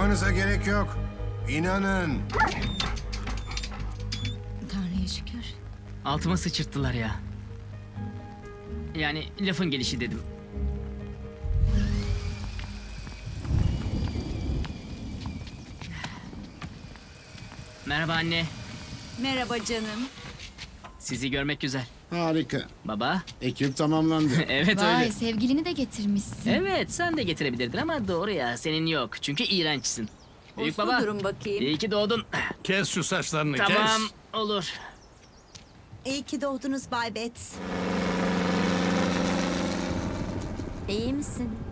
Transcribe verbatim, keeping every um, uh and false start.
Korkmanıza gerek yok. İnanın. Tanrı'ya şükür. Altıma sıçırttılar ya. Yani lafın gelişi dedim. Merhaba anne. Merhaba canım. Sizi görmek güzel. Harika. Baba. Ekip tamamlandı. Evet Vay, öyle. sevgilini de getirmişsin. Evet sen de getirebilirdin ama doğru ya senin yok. Çünkü iğrençsin. Büyük Uslu baba. durun bakayım. İyi ki doğdun. Kes şu saçlarını Tamam kes. olur. İyi ki doğdunuz Bay Betts. İyi misin?